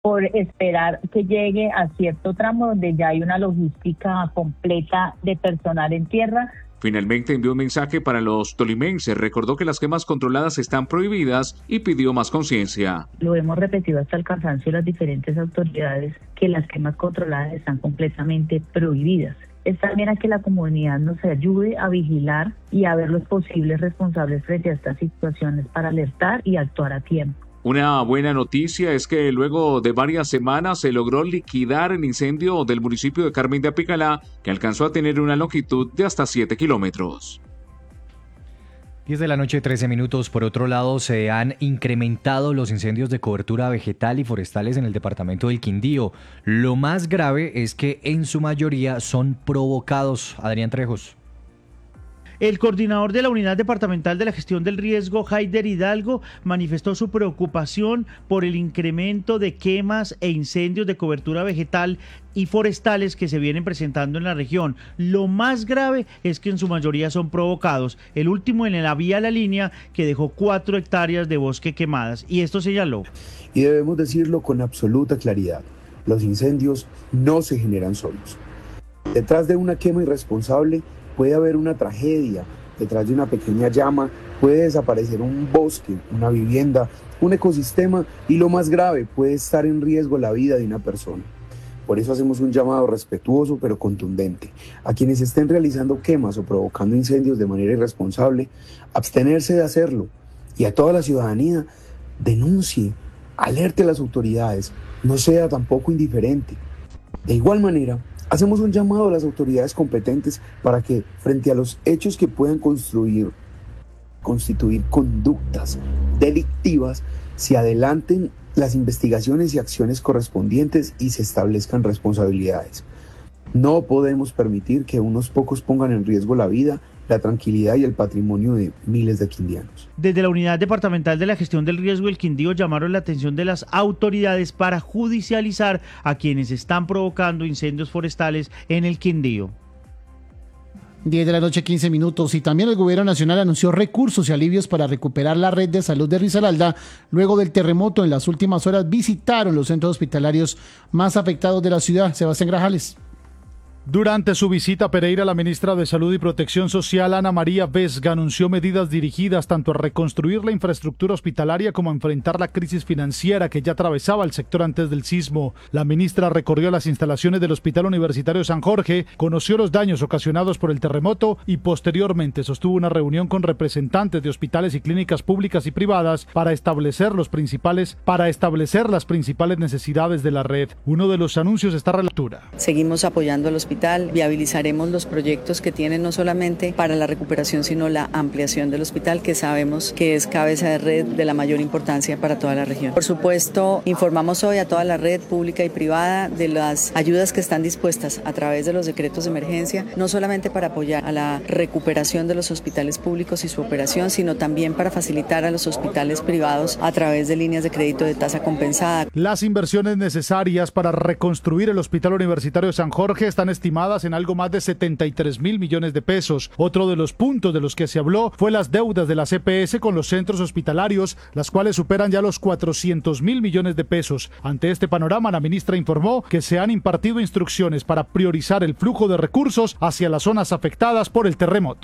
por esperar que llegue a cierto tramo donde ya hay una logística completa de personal en tierra. Finalmente envió un mensaje para los tolimenses, recordó que las quemas controladas están prohibidas y pidió más conciencia. Lo hemos repetido hasta el cansancio las diferentes autoridades que las quemas controladas están completamente prohibidas. Es también a que la comunidad nos ayude a vigilar y a ver los posibles responsables frente a estas situaciones para alertar y actuar a tiempo. Una buena noticia es que luego de varias semanas se logró liquidar el incendio del municipio de Carmen de Apicalá, que alcanzó a tener una longitud de hasta 7 kilómetros. 10 de la noche, 13 minutos. Por otro lado, se han incrementado los incendios de cobertura vegetal y forestales en el departamento del Quindío. Lo más grave es que en su mayoría son provocados. Adrián Trejos. El coordinador de la Unidad Departamental de la Gestión del Riesgo, Haider Hidalgo, manifestó su preocupación por el incremento de quemas e incendios de cobertura vegetal y forestales que se vienen presentando en la región. Lo más grave es que en su mayoría son provocados. El último en la vía La Línea, que dejó 4 hectáreas de bosque quemadas. Y esto señaló. Y debemos decirlo con absoluta claridad. Los incendios no se generan solos. Detrás de una quema irresponsable puede haber una tragedia, detrás de una pequeña llama puede desaparecer un bosque, una vivienda, un ecosistema y lo más grave, puede estar en riesgo la vida de una persona. Por eso hacemos un llamado respetuoso pero contundente a quienes estén realizando quemas o provocando incendios de manera irresponsable, abstenerse de hacerlo, y a toda la ciudadanía, denuncie, alerte a las autoridades, no sea tampoco indiferente. De igual manera, hacemos un llamado a las autoridades competentes para que, frente a los hechos que puedan constituir conductas delictivas, se adelanten las investigaciones y acciones correspondientes y se establezcan responsabilidades. No podemos permitir que unos pocos pongan en riesgo la vida, la tranquilidad y el patrimonio de miles de quindianos. Desde la Unidad Departamental de la Gestión del Riesgo del Quindío llamaron la atención de las autoridades para judicializar a quienes están provocando incendios forestales en el Quindío. 10 de la noche, 15 minutos. Y también el gobierno nacional anunció recursos y alivios para recuperar la red de salud de Risaralda. Luego del terremoto, en las últimas horas visitaron los centros hospitalarios más afectados de la ciudad. Sebastián Grajales. Durante su visita a Pereira, la ministra de Salud y Protección Social, Ana María Vesga, anunció medidas dirigidas tanto a reconstruir la infraestructura hospitalaria como a enfrentar la crisis financiera que ya atravesaba el sector antes del sismo. La ministra recorrió las instalaciones del Hospital Universitario San Jorge, conoció los daños ocasionados por el terremoto y posteriormente sostuvo una reunión con representantes de hospitales y clínicas públicas y privadas para establecer las principales necesidades de la red. Uno de los anuncios está a la lectura. Seguimos apoyando a los hospital, viabilizaremos los proyectos que tienen no solamente para la recuperación, sino la ampliación del hospital, que sabemos que es cabeza de red de la mayor importancia para toda la región. Por supuesto, informamos hoy a toda la red pública y privada de las ayudas que están dispuestas a través de los decretos de emergencia, no solamente para apoyar a la recuperación de los hospitales públicos y su operación, sino también para facilitar a los hospitales privados a través de líneas de crédito de tasa compensada. Las inversiones necesarias para reconstruir el Hospital Universitario San Jorge están estimadas en algo más de 73.000 millones de pesos. Otro de los puntos de los que se habló fue las deudas de la CPS con los centros hospitalarios, las cuales superan ya los 400.000 millones de pesos. Ante este panorama, la ministra informó que se han impartido instrucciones para priorizar el flujo de recursos hacia las zonas afectadas por el terremoto.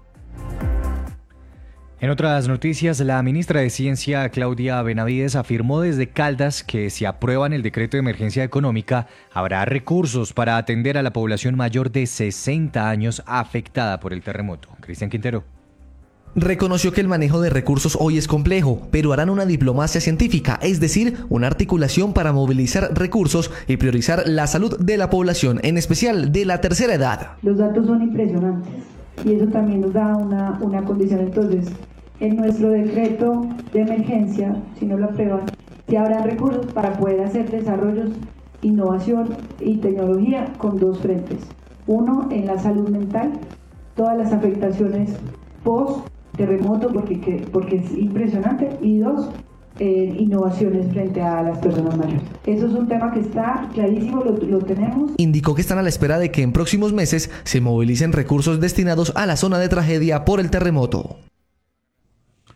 En otras noticias, la ministra de Ciencia, Claudia Benavides, afirmó desde Caldas que si aprueban el decreto de emergencia económica, habrá recursos para atender a la población mayor de 60 años afectada por el terremoto. Cristian Quintero. Reconoció que el manejo de recursos hoy es complejo, pero harán una diplomacia científica, es decir, una articulación para movilizar recursos y priorizar la salud de la población, en especial de la tercera edad. Los datos son impresionantes y eso también nos da una condición. Entonces, en nuestro decreto de emergencia, si no lo aprueban, sí habrá recursos para poder hacer desarrollos, innovación y tecnología con dos frentes. Uno, en la salud mental, todas las afectaciones post-terremoto, porque es impresionante, y dos, innovaciones frente a las personas mayores. Eso es un tema que está clarísimo, lo tenemos. Indicó que están a la espera de que en próximos meses se movilicen recursos destinados a la zona de tragedia por el terremoto.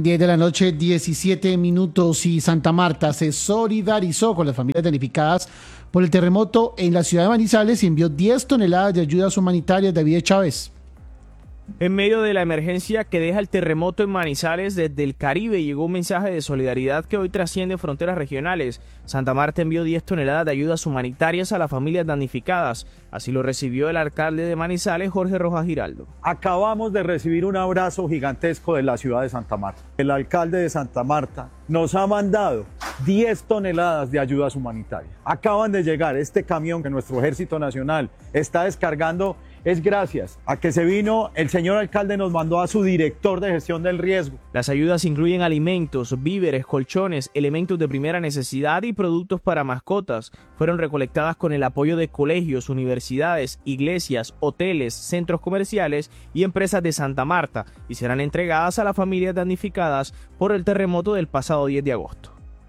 10 de la noche, 17 minutos, y Santa Marta se solidarizó con las familias damnificadas por el terremoto en la ciudad de Manizales y envió 10 toneladas de ayudas humanitarias. David Chávez. En medio de la emergencia que deja el terremoto en Manizales, desde el Caribe llegó un mensaje de solidaridad que hoy trasciende fronteras regionales. Santa Marta envió 10 toneladas de ayudas humanitarias a las familias damnificadas. Así lo recibió el alcalde de Manizales, Jorge Rojas Giraldo. Acabamos de recibir un abrazo gigantesco de la ciudad de Santa Marta. El alcalde de Santa Marta nos ha mandado 10 toneladas de ayudas humanitarias. Acaban de llegar. Este camión que nuestro Ejército Nacional está descargando es gracias a que se vino, el señor alcalde nos mandó a su director de gestión del riesgo. Las ayudas incluyen alimentos, víveres, colchones, elementos de primera necesidad y productos para mascotas. Fueron recolectadas con el apoyo de colegios, universidades, iglesias, hoteles, centros comerciales y empresas de Santa Marta y serán entregadas a las familias damnificadas por el terremoto del pasado 10 de agosto.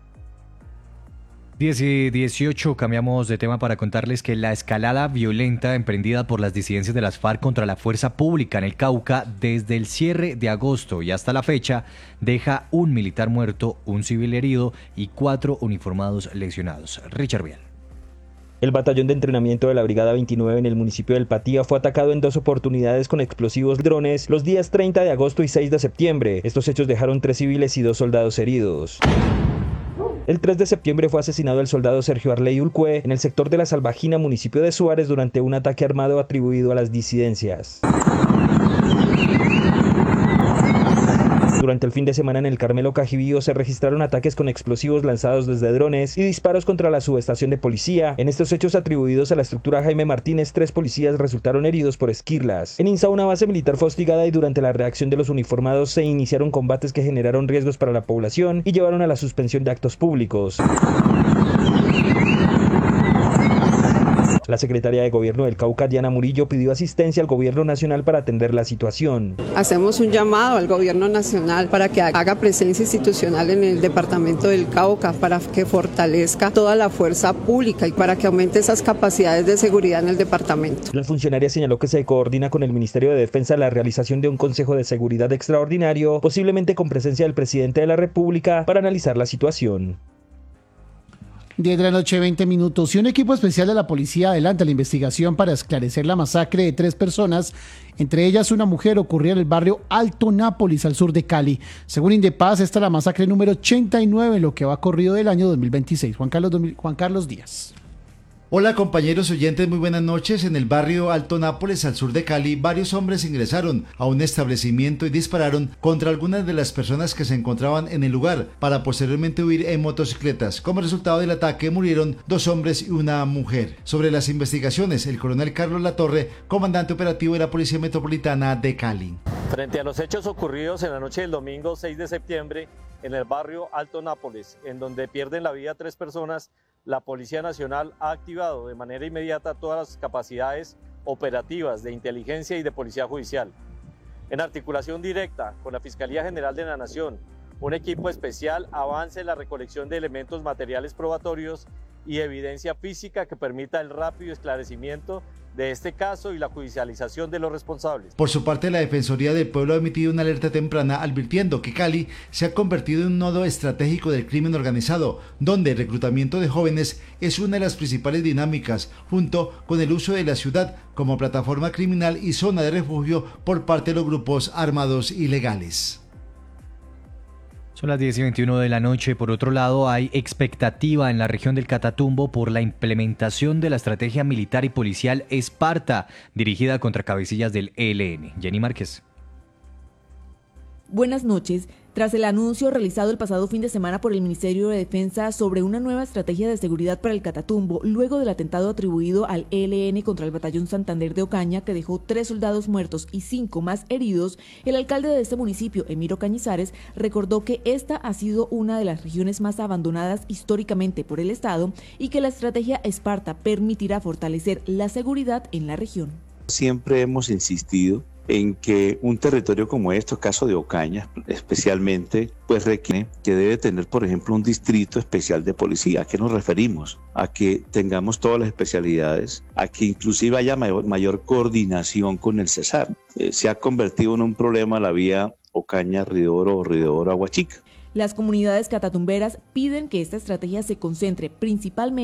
10 y 18, cambiamos de tema para contarles que la escalada violenta emprendida por las disidencias de las FARC contra la fuerza pública en el Cauca desde el cierre de agosto y hasta la fecha deja un militar muerto, un civil herido y 4 uniformados lesionados. Richard Vial. El batallón de entrenamiento de la Brigada 29 en el municipio del Patía fue atacado en 2 oportunidades con explosivos drones los días 30 de agosto y 6 de septiembre. Estos hechos dejaron 3 civiles y 2 soldados heridos. El 3 de septiembre fue asesinado el soldado Sergio Arley Ulcue en el sector de La Salvajina, municipio de Suárez, durante un ataque armado atribuido a las disidencias. Durante el fin de semana en el Carmelo Cajibío se registraron ataques con explosivos lanzados desde drones y disparos contra la subestación de policía. En estos hechos atribuidos a la estructura Jaime Martínez, 3 policías resultaron heridos por esquirlas. En Insa, una base militar fue hostigada y durante la reacción de los uniformados se iniciaron combates que generaron riesgos para la población y llevaron a la suspensión de actos públicos. La secretaria de Gobierno del Cauca, Diana Murillo, pidió asistencia al Gobierno Nacional para atender la situación. Hacemos un llamado al Gobierno Nacional para que haga presencia institucional en el departamento del Cauca, para que fortalezca toda la fuerza pública y para que aumente esas capacidades de seguridad en el departamento. La funcionaria señaló que se coordina con el Ministerio de Defensa la realización de un Consejo de Seguridad extraordinario, posiblemente con presencia del presidente de la República, para analizar la situación. 10 de la noche, 20 minutos, y un equipo especial de la policía adelanta la investigación para esclarecer la masacre de 3 personas, entre ellas una mujer, ocurrida en el barrio Alto Nápoles, al sur de Cali. Según Indepaz, esta es la masacre número 89 en lo que va corrido del año 2026. Juan Carlos Díaz. Hola compañeros oyentes, muy buenas noches. En el barrio Alto Nápoles, al sur de Cali, varios hombres ingresaron a un establecimiento y dispararon contra algunas de las personas que se encontraban en el lugar para posteriormente huir en motocicletas. Como resultado del ataque murieron 2 hombres y una mujer. Sobre las investigaciones, el coronel Carlos Latorre, comandante operativo de la Policía Metropolitana de Cali. Frente a los hechos ocurridos en la noche del domingo 6 de septiembre en el barrio Alto Nápoles, en donde pierden la vida 3 personas, la Policía Nacional ha activado de manera inmediata todas las capacidades operativas de inteligencia y de policía judicial. En articulación directa con la Fiscalía General de la Nación, un equipo especial avanza en la recolección de elementos materiales probatorios y evidencia física que permita el rápido esclarecimiento de este caso y la judicialización de los responsables. Por su parte, la Defensoría del Pueblo ha emitido una alerta temprana advirtiendo que Cali se ha convertido en un nodo estratégico del crimen organizado, donde el reclutamiento de jóvenes es una de las principales dinámicas, junto con el uso de la ciudad como plataforma criminal y zona de refugio por parte de los grupos armados ilegales. Son las 10 y 21 de la noche. Por otro lado, hay expectativa en la región del Catatumbo por la implementación de la estrategia militar y policial Esparta, dirigida contra cabecillas del ELN. Jenny Márquez. Buenas noches. Tras el anuncio realizado el pasado fin de semana por el Ministerio de Defensa sobre una nueva estrategia de seguridad para el Catatumbo, luego del atentado atribuido al ELN contra el Batallón Santander de Ocaña, que dejó 3 soldados muertos y 5 más heridos, el alcalde de este municipio, Emiro Cañizares, recordó que esta ha sido una de las regiones más abandonadas históricamente por el Estado y que la estrategia Esparta permitirá fortalecer la seguridad en la región. Siempre hemos insistido en que un territorio como este, caso de Ocaña especialmente, pues requiere que debe tener, por ejemplo, un distrito especial de policía. ¿A qué nos referimos? A que tengamos todas las especialidades, a que inclusive haya mayor coordinación con el CESAR. Se ha convertido en un problema la vía Ocaña, Río Oro, Agua Chica. Las comunidades catatumberas piden que esta estrategia se concentre principalmente